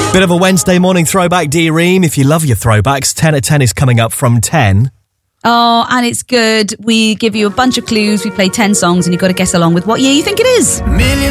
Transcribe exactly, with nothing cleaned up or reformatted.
Bit of a Wednesday morning throwback, D Ream. If you love your throwbacks, ten at ten is coming up from ten. Oh, and it's good. We give you a bunch of clues. We play ten songs and you've got to guess along with what year you think it is. Million